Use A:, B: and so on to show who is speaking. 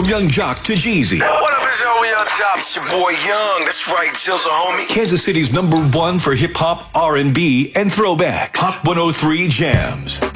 A: Young Jock to Jeezy.
B: What up, it's your Young Jock? It's your boy Young. That's right, Jizzle, homie.
A: Kansas City's #1 for hip hop, R&B, and throwback. Hot 103 Jams.